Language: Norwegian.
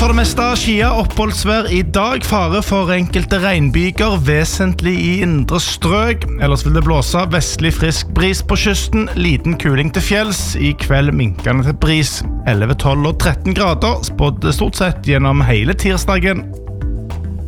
For det meste skia oppholdsvær I dag, fare for enkelte regnbyger, vesentlig I indre strøk. Ellers vil det blåse vestlig frisk bris på kysten, liten kuling til fjells, I kveld minkende til bris. 11, 12 og 13 grader, spådd stort sett gjennom hele tirsdagen.